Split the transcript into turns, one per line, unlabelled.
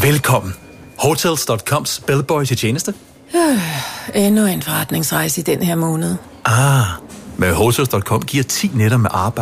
Velkommen. Hotels.coms bellboy til tjeneste.
Endnu en forretningsrejse i den her måned.
Med Hotels.com giver 10 nætter med arbejde